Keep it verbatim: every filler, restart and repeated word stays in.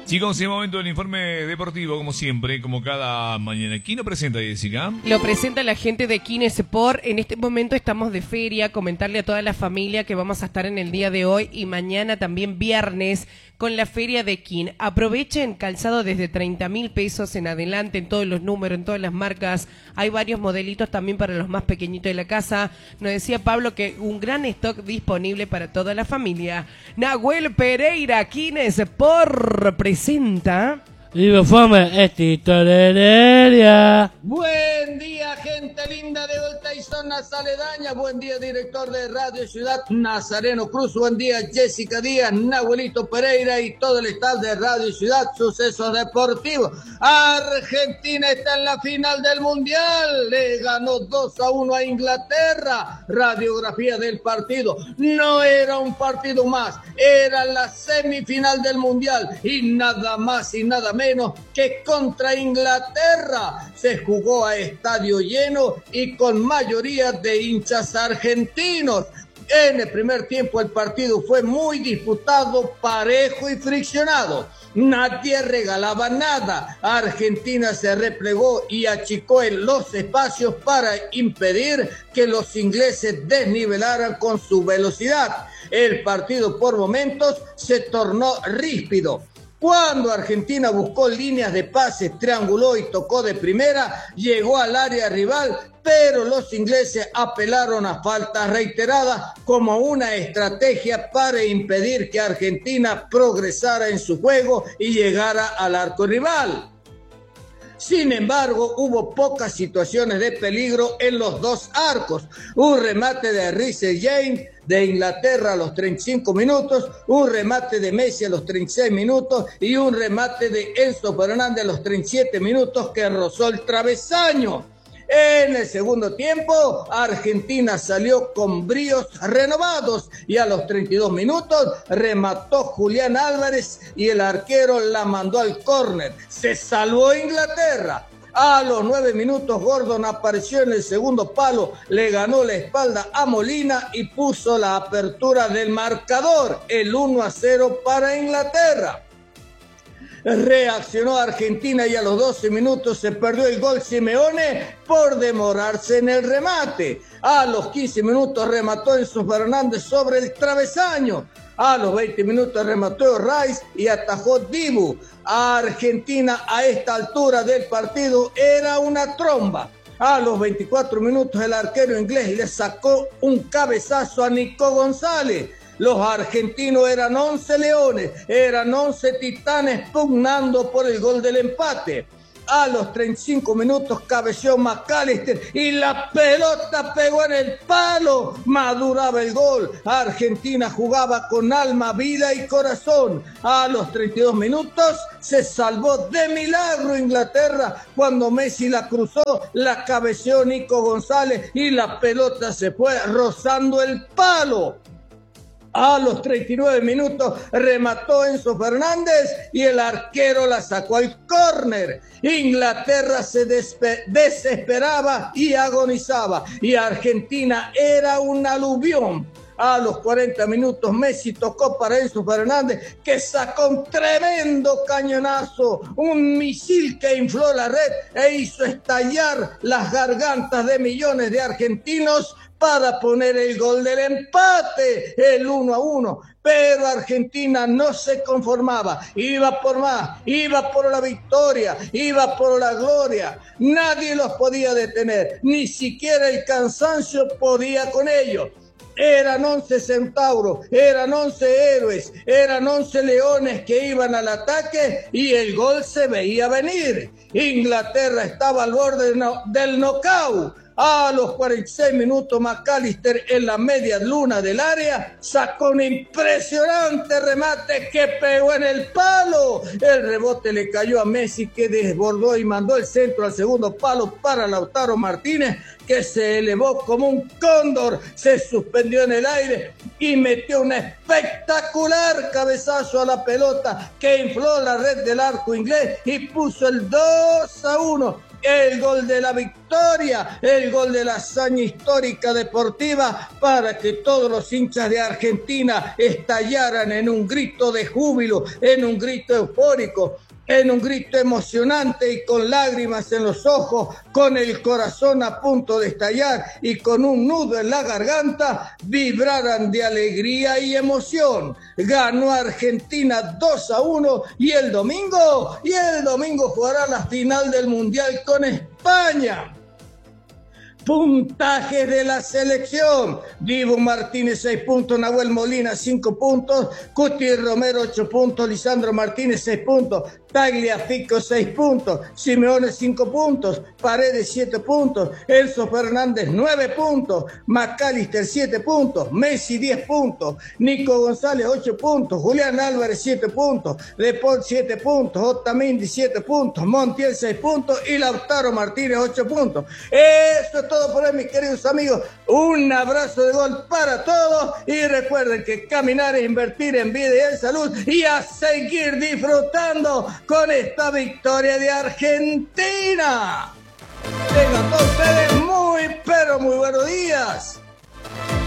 Chicos, es el momento del informe deportivo, como siempre, como cada mañana. ¿Quién lo presenta, Jessica? Lo presenta la gente de Kinesport. En este momento estamos de feria. Comentarle a toda la familia que vamos a estar en el día de hoy y mañana también viernes con la feria de Kin. Aprovechen calzado desde treinta mil pesos en adelante, en todos los números, en todas las marcas. Hay varios modelitos también para los más pequeñitos de la casa. Nos decía Pablo que un gran stock disponible para toda la familia. Nahuel Pereira, Kinesport presenta... Vivo Fome, Estito Heredia. Buen día, gente linda de vuelta y zonas aledañas. Buen día, director de Radio Ciudad, Nazareno Cruz. Buen día, Jessica Díaz, Nahuelito Pereira y todo el staff de Radio Ciudad, Sucesos Deportivos. Argentina está en la final del Mundial. Le ganó dos a uno a Inglaterra. Radiografía del partido. No era un partido más, era la semifinal del Mundial. Y nada más y nada menos menos que contra Inglaterra. Se jugó a estadio lleno y con mayoría de hinchas argentinos. En el primer tiempo el partido fue muy disputado, parejo y friccionado. Nadie regalaba nada. Argentina se replegó y achicó en los espacios para impedir que los ingleses desnivelaran con su velocidad. El partido por momentos se tornó ríspido. Cuando Argentina buscó líneas de pases, trianguló y tocó de primera, llegó al área rival, pero los ingleses apelaron a faltas reiteradas como una estrategia para impedir que Argentina progresara en su juego y llegara al arco rival. Sin embargo, hubo pocas situaciones de peligro en los dos arcos. Un remate de Reece James de Inglaterra a los treinta y cinco minutos, un remate de Messi a los treinta y seis minutos y un remate de Enzo Fernández a los treinta y siete minutos que rozó el travesaño. En el segundo tiempo, Argentina salió con bríos renovados y a los treinta y dos minutos remató Julián Álvarez y el arquero la mandó al córner. Se salvó Inglaterra. A los nueve minutos, Gordon apareció en el segundo palo, le ganó la espalda a Molina y puso la apertura del marcador, el uno a cero para Inglaterra. Reaccionó Argentina y a los doce minutos se perdió el gol Simeone por demorarse en el remate. A los quince minutos remató Enzo Fernández sobre el travesaño. A los veinte minutos remató Rice y atajó Dibu. A Argentina a esta altura del partido era una tromba. A los veinticuatro minutos el arquero inglés le sacó un cabezazo a Nico González. Los argentinos eran once leones, eran once titanes pugnando por el gol del empate. A los treinta y cinco minutos cabeció McAllister y la pelota pegó en el palo. Maduraba el gol. Argentina jugaba con alma, vida y corazón. A los treinta y dos minutos se salvó de milagro Inglaterra cuando Messi la cruzó, la cabeceó Nico González y la pelota se fue rozando el palo. A los treinta y nueve minutos remató Enzo Fernández y el arquero la sacó al córner. Inglaterra se despe- desesperaba y agonizaba y Argentina era un aluvión. A los cuarenta minutos Messi tocó para Enzo Fernández que sacó un tremendo cañonazo, un misil que infló la red e hizo estallar las gargantas de millones de argentinos para poner el gol del empate, el uno a uno. Pero Argentina no se conformaba, iba por más, iba por la victoria, iba por la gloria. Nadie los podía detener, ni siquiera el cansancio podía con ellos. Eran once centauros, eran once héroes, eran once leones que iban al ataque y el gol se veía venir. Inglaterra estaba al borde del knockout. A los cuarenta y seis minutos, McAllister en la media luna del área sacó un impresionante remate que pegó en el palo. El rebote le cayó a Messi, que desbordó y mandó el centro al segundo palo para Lautaro Martínez, que se elevó como un cóndor, se suspendió en el aire y metió un espectacular cabezazo a la pelota que infló la red del arco inglés y puso el dos a uno. el gol de la victoria, el gol de la hazaña histórica deportiva para que todos los hinchas de Argentina estallaran en un grito de júbilo, en un grito eufórico, en un grito emocionante y con lágrimas en los ojos, con el corazón a punto de estallar y con un nudo en la garganta, vibraran de alegría y emoción. Ganó Argentina dos a uno y el domingo, y el domingo jugará la final del Mundial con España. Puntajes de la selección: Dibu Martínez seis puntos, Nahuel Molina cinco puntos, Cuti Romero ocho puntos, Lisandro Martínez seis puntos, Tagliafico seis puntos, Simeone cinco puntos, Paredes siete puntos, Enzo Fernández nueve puntos, McAllister siete puntos, Messi diez puntos, Nico González ocho puntos, Julián Álvarez siete puntos, De Paul siete puntos, Otamendi siete puntos, Montiel seis puntos y Lautaro Martínez ocho puntos. Eso es todo por hoy, mis queridos amigos. Un abrazo de gol para todos y recuerden que caminar es invertir en vida y en salud y a seguir disfrutando con esta victoria de Argentina. Tengan todos ustedes